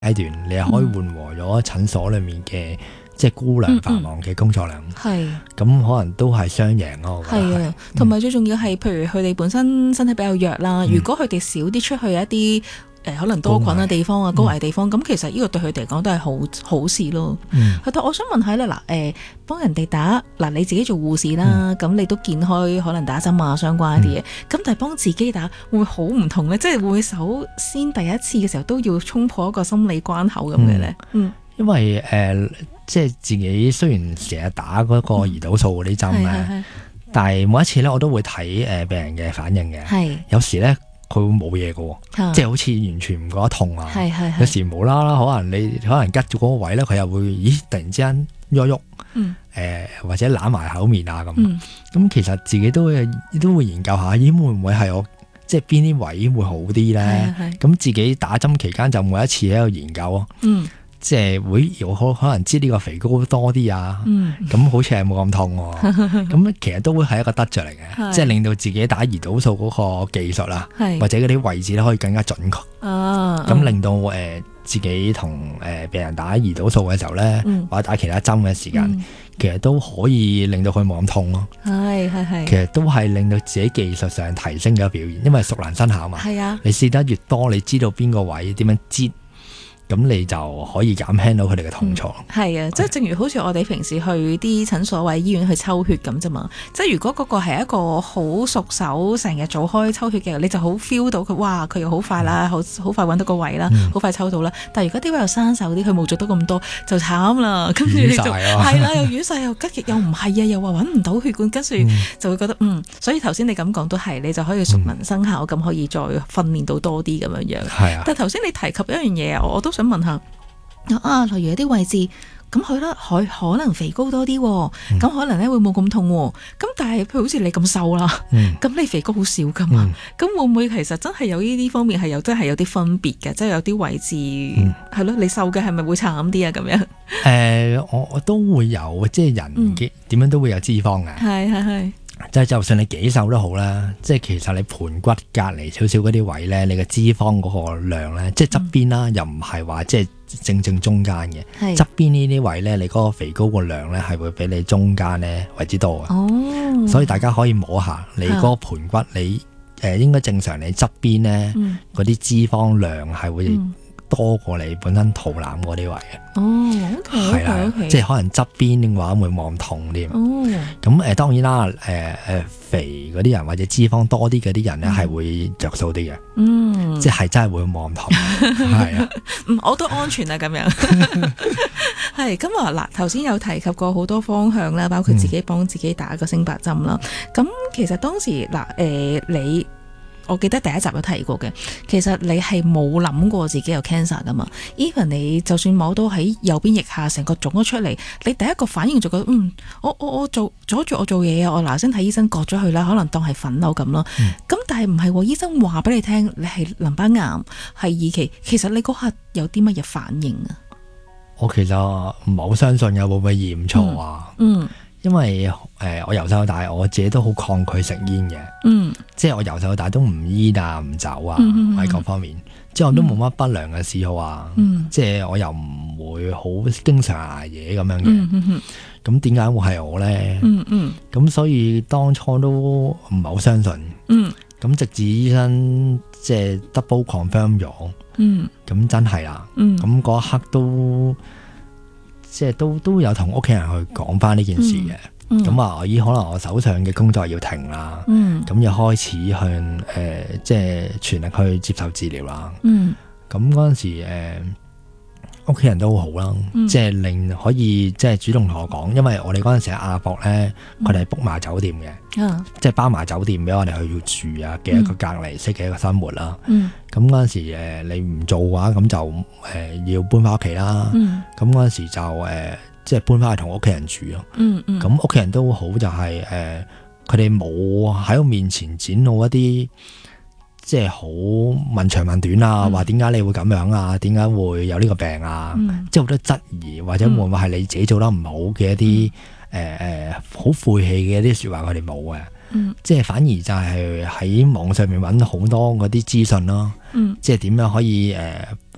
階段，你係可以緩和咗診所裏面嘅即係估量繁忙嘅工作量。 係咁可能都係雙贏咯，我覺得係啊，同埋最重要係，譬如佢哋本身身體比較弱啦，如果佢哋少啲出去一啲可能多菌嘅地方啊、高危地方，咁其實呢個對佢哋嚟講都係好事咯。但我想問下咧，嗱幫人哋打嗱，你自己做護士啦，咁你都見開可能打針啊相關一啲嘢，咁但係幫自己打會唔會好唔同咧？即係會唔會首先第一次嘅時候都要衝破一個心理關口咁嘅咧？ 因為即係自己雖然成日打嗰個胰島素嗰啲針咧，但係每一次咧我都會睇病人嘅反應嘅。有時咧佢會冇嘢嘅，即係好似完全唔覺得痛啊。有時無啦啦，可能你拮住嗰個位咧，佢又會突然之間喐喐，或者攬埋口面啊咁。咁其實自己都會研究下，咦會唔會係我即係邊啲位會好啲咧？咁自己打針期間就每一次喺度研究咯。即係會可能知呢個肥膏多啲啊，咁好似係冇咁痛喎。咁其實都會係一個得着嚟嘅，即係令到自己打胰島素嗰個技術啦，或者嗰啲位置咧可以更加準確。咁令到自己同病人打胰島素嘅時候咧，或者打其他針嘅時間，其實都可以令到佢冇咁痛咯。其實都係令到自己技術上提升嘅表現，因為熟能生巧嘛。你試得越多，你知道邊個位點樣擠。咁你就可以減輕到佢哋嘅痛楚。 係啊，即係正如好似我哋平時去啲診所或者醫院去抽血咁啫嘛。即係如果嗰個係一個好熟手，成日做開抽血嘅，你就好 feel 到佢，哇！佢又好快啦，好快揾到個位啦，好快抽到啦。但係如果啲位又生手啲，佢冇做得咁多，就慘啦。跟住你就係啦，又瘀晒，又吉極，又唔係啊，又話揾唔到血管，跟住就會覺得所以頭先你咁講都係，你就可以熟能生巧咁，可以再訓練到多啲咁樣樣。但係頭先你提及一樣嘢，我都想問下例如有啲位置咁佢可能肥高多啲，咁可能咧會冇咁痛。咁但係譬如好似你咁瘦啦，咁你肥高好少噶嘛？咁會唔會其實真係有呢啲方面係真係有啲分別嘅？即係有啲位置係咯，你瘦嘅係咪會慘啲啊？咁樣我都會有，即係人嘅點樣都會有脂肪嘅。係。即係就算你幾瘦都好啦，即係其實你盤骨隔離少少嗰啲位咧，你嘅脂肪嗰個量咧，即係側邊啦，又唔係話即係正中間嘅，側邊呢啲位咧，你嗰個肥膏個量咧係會比你中間咧為之多嘅。所以大家可以摸下你嗰個盤骨，你應該正常你側邊咧嗰啲脂肪量係會多過你本身肚腩嗰啲位嘅。係啦，即係可能側邊嘅話會冇咁痛啲。咁當然啦，肥嗰啲人或者脂肪多啲嗰啲人咧係會着數啲嘅。即係真係會冇咁痛。係啊， 我都安全啊咁樣。係咁嗱，頭先有提及過好多方向啦，包括自己幫自己打個星白針啦。咁其實當時我記得第一集有提過嘅，其實你係冇諗過自己有 cancer 噶嘛 ？even 你就算摸到喺右邊腋下成個腫咗出嚟，你第一個反應就覺得我阻住我做嘢啊！我嗱聲睇醫生割咗佢啦，可能當係粉瘤咁咯。咁但係唔係喎，醫生話俾你聽，你係淋巴癌係二期，其實你嗰刻有啲乜嘢反應啊？ 我其實唔係好相信有會唔會驗錯啊？因為我由細到大我自己都好抗拒食煙嘅，即係我由細到大都唔煙啊唔酒啊喺各方面，即係我都冇乜不良嘅嗜好啊，即係我又唔會好經常捱夜咁樣嘅，咁點解會係我咧？咁所以當初都唔係好相信，咁直至醫生即係 double confirm 咗，咁真係啦，咁嗰一刻都。即係都有同屋企人去講翻呢件事嘅，咁可能我手上嘅工作要停啦，咁又開始向即係全力去接受治療啦。咁嗰陣時屋企人都好好啦，即係令可以即係主動同我講，因為我哋嗰陣時喺亞博咧，佢哋係 book 埋酒店嘅，即係包埋酒店俾我哋去住啊嘅一個隔離式嘅一個生活啦。咁嗰陣時你唔做嘅話，咁就要搬翻屋企啦。咁嗰陣時就即係搬翻去同屋企人住咯。咁屋企人都好，就係佢哋冇喺我面前展露一啲即係好問長問短啊，話點解你會咁樣啊？點解會有呢個病啊？即係好多質疑，或者會唔會係你自己做得唔好嘅一啲好晦氣嘅一啲説話，佢哋冇嘅。即係反而就係喺網上面揾好多嗰啲資訊咯。即係點樣可以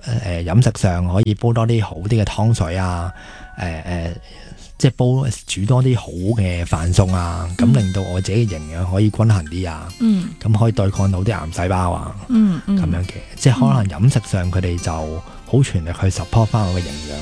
飲食上可以煲多啲好啲嘅湯水啊，即係煮多啲好嘅飯餸啊，咁令到我自己嘅營養可以均衡啲啊，咁可以對抗到啲癌細胞啊，咁樣嘅，即係可能飲食上佢哋就好全力去 support 翻我嘅營養